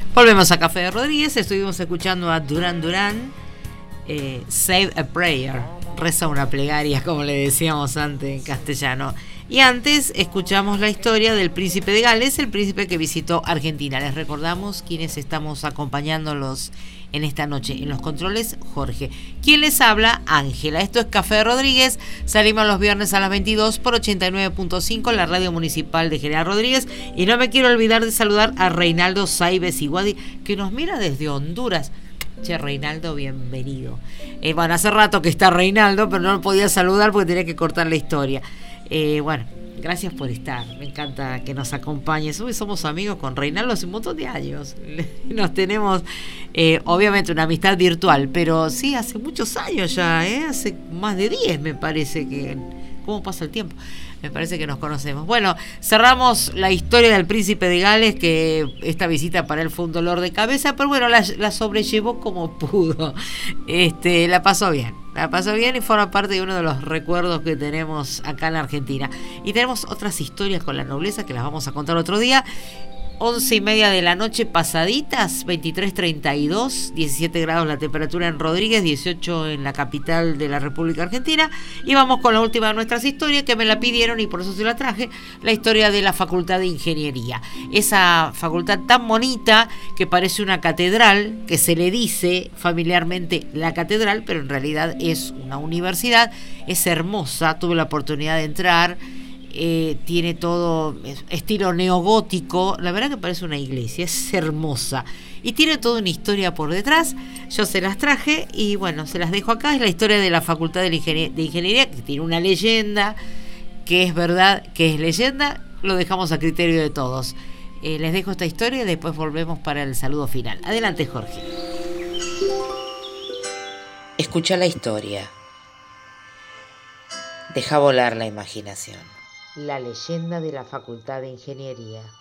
Volvemos a Café de Rodríguez. Estuvimos escuchando a Duran Duran, Save a Prayer, reza una plegaria, como le decíamos antes en castellano. Y antes escuchamos la historia del príncipe de Gales, el príncipe que visitó Argentina. Les recordamos quienes estamos acompañándolos en esta noche. En los controles, Jorge. ¿Quién les habla? Ángela. Esto es Café de Rodríguez. Salimos los viernes a las 22 por 89.5, la radio municipal de General Rodríguez. Y no me quiero olvidar de saludar a Reinaldo Saibes Iguadi, que nos mira desde Honduras. Che, Reinaldo, bienvenido. Bueno, hace rato que está Reinaldo, pero no lo podía saludar porque tenía que cortar la historia. Bueno, gracias por estar. Me encanta que nos acompañes. Hoy somos amigos con Reinaldo hace un montón de años. Nos tenemos, obviamente, una amistad virtual, pero sí, hace muchos años ya, hace más de 10 me parece que... ¿Cómo pasa el tiempo? Me parece que nos conocemos. Bueno, cerramos la historia del príncipe de Gales, que esta visita para él fue un dolor de cabeza, pero bueno, la sobrellevó como pudo. La pasó bien y forma parte de uno de los recuerdos que tenemos acá en la Argentina. Y tenemos otras historias con la nobleza que las vamos a contar otro día. 11:30 de la noche pasaditas, 23:32, 17 grados la temperatura en Rodríguez, 18 en la capital de la República Argentina. Y vamos con la última de nuestras historias, que me la pidieron y por eso se la traje, la historia de la Facultad de Ingeniería. Esa facultad tan bonita que parece una catedral, que se le dice familiarmente la catedral, pero en realidad es una universidad. Es hermosa, tuve la oportunidad de entrar. Tiene todo estilo neogótico, la verdad que parece una iglesia, es hermosa y tiene toda una historia por detrás. Yo se las traje y bueno, se las dejo acá. Es la historia de la Facultad de Ingeniería, que tiene una leyenda, que es verdad, que es leyenda, lo dejamos a criterio de todos. Les dejo esta historia y después volvemos para el saludo final. Adelante, Jorge. Escucha la historia, deja volar la imaginación. La leyenda de la Facultad de Ingeniería.